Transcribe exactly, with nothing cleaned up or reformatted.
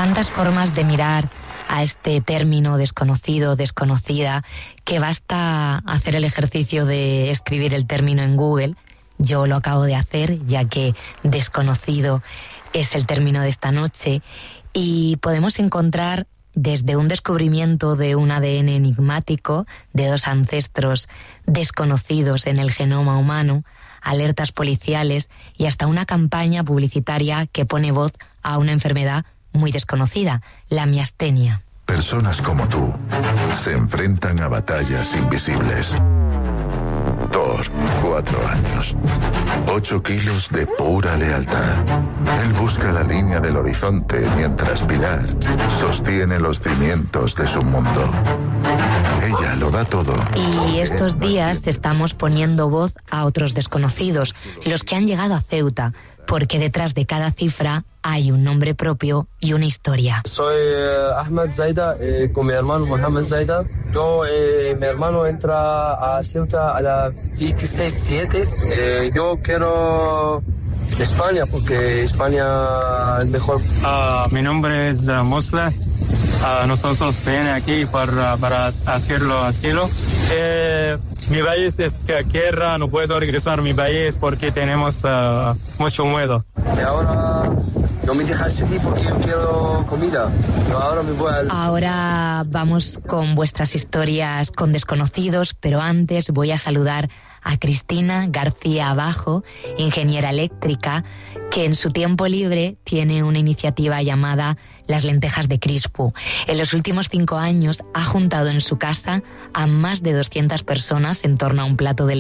tantas formas de mirar a este término desconocido, desconocida, que basta hacer el ejercicio de escribir el término en Google. Yo lo acabo de hacer, ya que desconocido es el término de esta noche, y podemos encontrar desde un descubrimiento de un A D N enigmático de dos ancestros desconocidos en el genoma humano, alertas policiales y hasta una campaña publicitaria que pone voz a una enfermedad muy desconocida, la miastenia. Personas como tú se enfrentan a batallas invisibles. Thor, cuatro años. Ocho kilos de pura lealtad. Él busca la línea del horizonte mientras Pilar sostiene los cimientos de su mundo. Ella lo da todo. Y estos días estamos poniendo voz a otros desconocidos, los que han llegado a Ceuta, porque detrás de cada cifra hay un nombre propio y una historia. Soy eh, Ahmed Zaida, eh, con mi hermano Mohamed Zaida. Yo, eh, mi hermano entra a Ceuta a la veintiséis siete. Eh, yo quiero España porque España es mejor. Uh, mi nombre es uh, Mosla. Uh, nosotros venimos aquí para, para hacerlo asilo. Eh, mi país es que guerra, no puedo regresar a mi país porque tenemos uh, mucho miedo. Y ahora no me dejas aquí porque yo quiero comida. Yo ahora me voy al... Ahora vamos con vuestras historias con desconocidos, pero antes voy a saludar a Cristina García Abajo, ingeniera eléctrica, que en su tiempo libre tiene una iniciativa llamada Las Lentejas de Crispu. En los últimos cinco años ha juntado en su casa a más de doscientas personas en torno a un plato de